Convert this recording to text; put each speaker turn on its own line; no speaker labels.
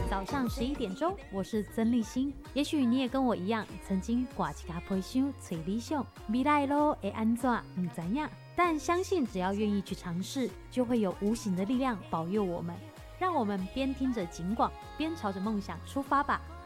早上11点钟，我是曾丽欣。也许你也跟我一样，曾经挂一卡皮箱找理想，未来咯会安怎不知道，但相信只要愿意去尝试，就会有无形的力量保佑我们。让我们边听着警广，边朝着梦想出发吧。